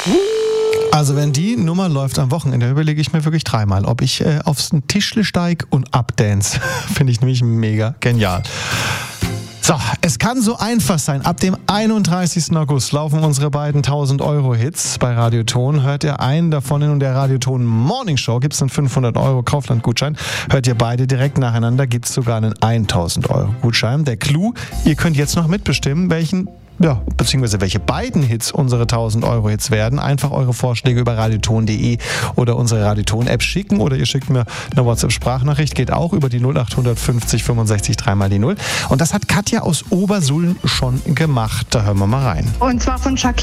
Also wenn die Nummer läuft am Wochenende, überlege ich mir wirklich dreimal, ob ich aufs Tischle steig und abdance. Finde ich nämlich mega genial. So, es kann so einfach sein. Ab dem 31. August laufen unsere beiden 1000-Euro-Hits bei Radioton. Hört ihr einen davon in der Radioton Morning Show, gibt es einen 500-Euro Kaufland-Gutschein. Hört ihr beide direkt nacheinander, gibt es sogar einen 1000-Euro Gutschein. Der Clou, ihr könnt jetzt noch mitbestimmen, beziehungsweise welche beiden Hits unsere 1000-Euro-Hits werden. Einfach eure Vorschläge über radioton.de oder unsere Radioton-App schicken oder ihr schickt mir eine WhatsApp-Sprachnachricht, geht auch über die 0850 65 3 die 0. Und das hat Katja aus Obersullen schon gemacht. Da hören wir mal rein. Und zwar von Shakira.